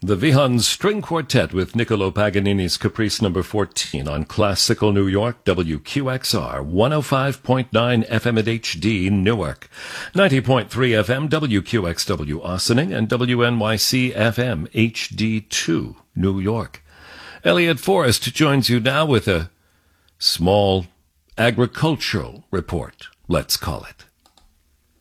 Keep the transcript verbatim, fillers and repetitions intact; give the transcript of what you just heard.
The Vihan String Quartet with Niccolo Paganini's Caprice number fourteen on Classical New York, W Q X R, one oh five point nine F M at H D, Newark, ninety point three F M, W Q X W, Ossining, and W N Y C F M, H D two, New York. Elliot Forrest joins you now with a small agricultural report, let's call it.